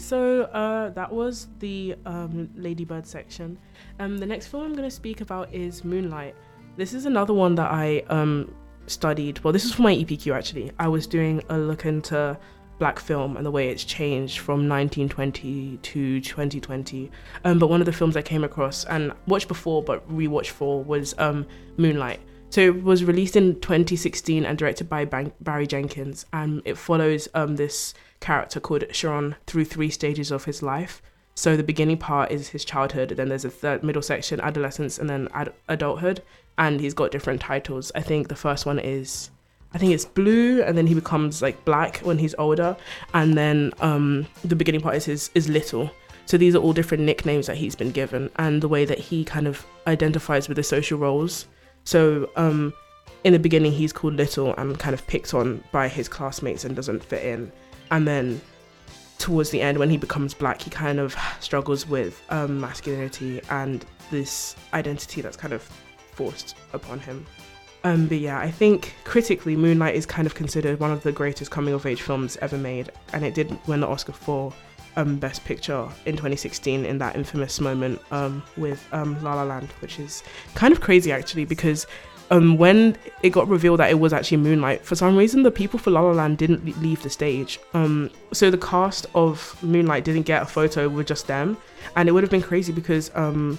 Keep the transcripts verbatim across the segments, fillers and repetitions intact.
so uh, that was the um, Lady Bird section. Um, the next film I'm going to speak about is Moonlight. This is another one that I um, studied. Well, this is for my E P Q actually. I was doing a look into black film and the way it's changed from nineteen twenty to twenty twenty. Um, but one of the films I came across and watched before but rewatched for was um, Moonlight. So it was released in twenty sixteen and directed by Ban- Barry Jenkins, and it follows um, this character called Sharon through three stages of his life. So the beginning part is his childhood, then there's a third middle section, adolescence, and then ad- adulthood, and he's got different titles. I think the first one is, I think it's Blue, and then he becomes like Black when he's older, and then um, the beginning part is his, is Little. So these are all different nicknames that he's been given, and the way that he kind of identifies with the social roles. So um, in the beginning, he's called Little and kind of picked on by his classmates and doesn't fit in. And then towards the end, when he becomes Black, he kind of struggles with um, masculinity and this identity that's kind of forced upon him. Um, but yeah, I think critically, Moonlight is kind of considered one of the greatest coming-of-age films ever made. And it did win the Oscar for um, Best Picture in twenty sixteen in that infamous moment um, with um, La La Land, which is kind of crazy actually, because um, when it got revealed that it was actually Moonlight, for some reason the people for La La Land didn't leave the stage. Um, so the cast of Moonlight didn't get a photo with just them, and it would have been crazy because um,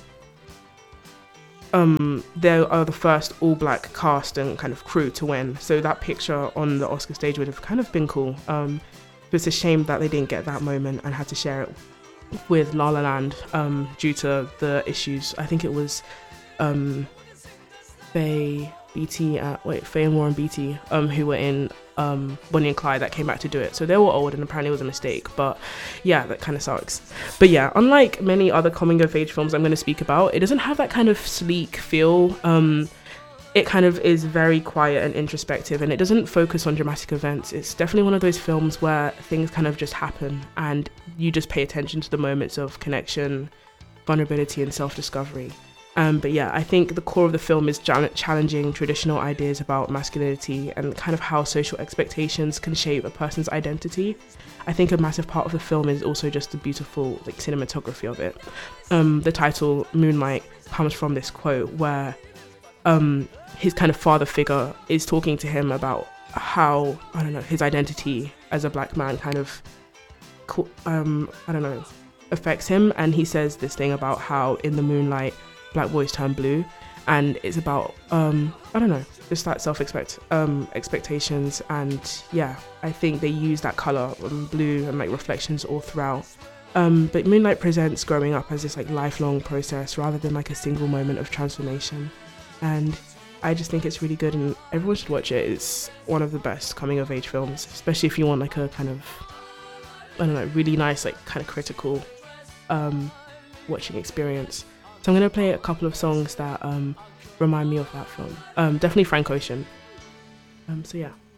um, they are the first all-black cast and kind of crew to win. So that picture on the Oscar stage would have kind of been cool. Um, but it's a shame that they didn't get that moment and had to share it with La La Land um, due to the issues. I think it was um, Faye, Beatty, uh, wait, Faye and Warren Beatty, um, who were in um, Bonnie and Clyde that came back to do it. So they were old and apparently it was a mistake. But yeah, that kind of sucks. But yeah, unlike many other coming of age films I'm going to speak about, it doesn't have that kind of sleek feel. Um, it kind of is very quiet and introspective, and it doesn't focus on dramatic events. It's definitely one of those films where things kind of just happen and you just pay attention to the moments of connection, vulnerability, and self-discovery. Um, but yeah, I think the core of the film is challenging traditional ideas about masculinity and kind of how social expectations can shape a person's identity. I think a massive part of the film is also just the beautiful like cinematography of it. Um, the title Moonlight comes from this quote where um, his kind of father figure is talking to him about how, I don't know, his identity as a black man kind of, um, I don't know, affects him. And he says this thing about how in the moonlight, black boys turn blue, and it's about um I don't know, just that self-expect um expectations. And yeah, I think they use that color um, blue and like reflections all throughout. Um but Moonlight presents growing up as this like lifelong process rather than like a single moment of transformation, and I just think it's really good and everyone should watch it. It's one of the best coming of age films, especially if you want like a kind of, I don't know, really nice like kind of critical um watching experience. So I'm going to play a couple of songs that um, remind me of that film. Um, definitely Frank Ocean. Um, so yeah.